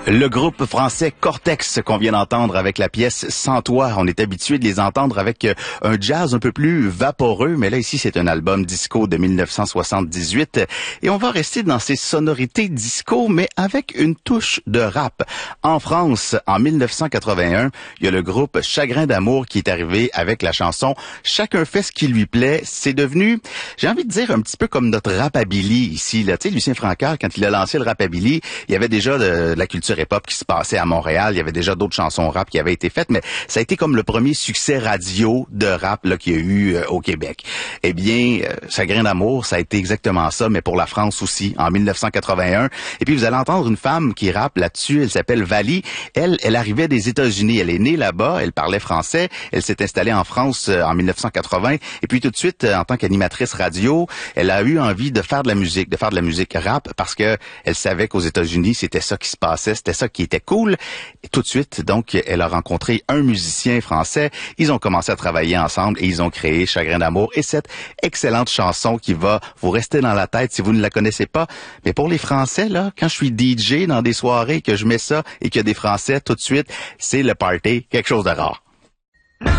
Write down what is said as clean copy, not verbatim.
Le groupe français Cortex qu'on vient d'entendre avec la pièce Sans toi. On est habitué de les entendre avec un jazz un peu plus vaporeux, mais là ici c'est un album disco de 1978 et on va rester dans ces sonorités disco mais avec une touche de rap. En France, en 1981, il y a le groupe Chagrin d'amour qui est arrivé avec la chanson Chacun fait ce qui lui plaît. C'est devenu, j'ai envie de dire un petit peu comme notre rapabilly ici là. Tu sais, Lucien Francoeur, quand il a lancé le rapabilly, il y avait déjà de la culture hip-hop qui se passait à Montréal. Il y avait déjà d'autres chansons rap qui avaient été faites, mais ça a été comme le premier succès radio de rap là qu'il y a eu au Québec. Eh bien, Chagrin d'amour, ça a été exactement ça, mais pour la France aussi, en 1981. Et puis, vous allez entendre une femme qui rappe là-dessus. Elle s'appelle Vali. Elle arrivait des États-Unis. Elle est née là-bas. Elle parlait français. Elle s'est installée en France en 1980. Et puis, tout de suite, en tant qu'animatrice radio, elle a eu envie de faire de la musique rap, parce que elle savait qu'aux États-Unis, c'était ça qui se passait. C'était ça qui était cool. Et tout de suite, donc, elle a rencontré un musicien français. Ils ont commencé à travailler ensemble et ils ont créé Chagrin d'amour et cette excellente chanson qui va vous rester dans la tête si vous ne la connaissez pas. Mais pour les Français, là, quand je suis DJ dans des soirées, que je mets ça et qu'il y a des Français, tout de suite, c'est le party, quelque chose de rare.